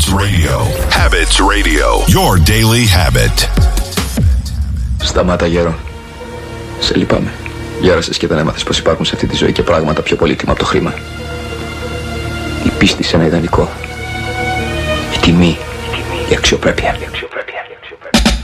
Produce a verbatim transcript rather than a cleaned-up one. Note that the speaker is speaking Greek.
Habits Radio. Habits Radio. Your daily habit. Σταμάτα, γέρο. Σε λυπάμαι. Γέρασες και δεν έμαθες πως υπάρχουν σε αυτή τη ζωή και πράγματα πιο πολύτιμα από το χρήμα. Η πίστη σε ένα ιδανικό. Η τιμή. Η αξιοπρέπεια.